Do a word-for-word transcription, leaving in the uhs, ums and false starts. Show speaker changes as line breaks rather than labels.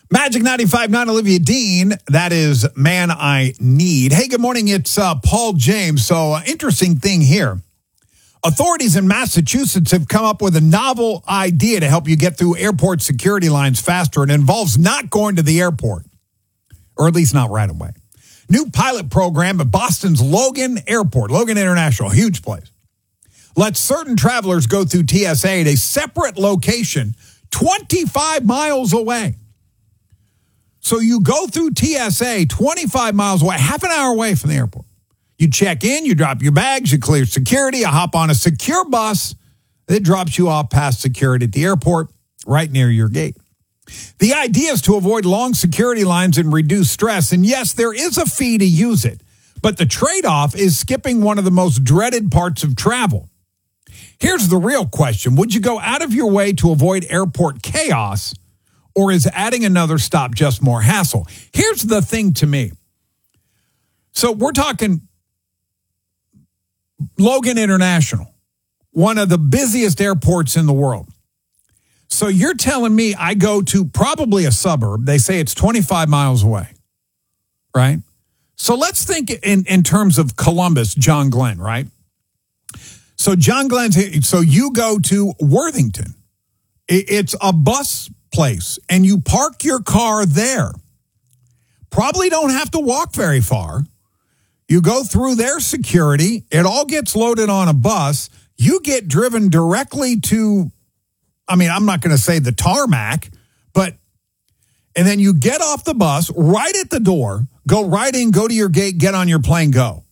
Magic ninety-five point nine, Olivia Dean. That is Man I Need. Hey, good morning. It's uh, Paul James. So, uh, interesting thing here. Authorities in Massachusetts have come up with a novel idea to help you get through airport security lines faster. It involves not going to the airport, or at least not right away. New pilot program at Boston's Logan Airport, Logan International, huge place. Lets certain travelers go through T S A at a separate location twenty-five miles away. So you go through T S A twenty-five miles away, half an hour away from the airport. You check in, you drop your bags, you clear security, you hop on a secure bus that drops you off past security at the airport right near your gate. The idea is to avoid long security lines and reduce stress. And yes, there is a fee to use it, but the trade-off is skipping one of the most dreaded parts of travel. Here's the real question. Would you go out of your way to avoid airport chaos, or is adding another stop just more hassle? Here's the thing to me. So we're talking Logan International, one of the busiest airports in the world. So you're telling me I go to probably a suburb. They say it's twenty-five miles away, right? So let's think in, in terms of Columbus, John Glenn, right? So John Glenn's, so you go to Worthington. It's a bus place, and you park your car there. Probably don't have to walk very far. You go through their security. It all gets loaded on a bus. You get driven directly to, I mean, I'm not going to say the tarmac, but, and then you get off the bus right at the door, go right in, go to your gate, get on your plane, go.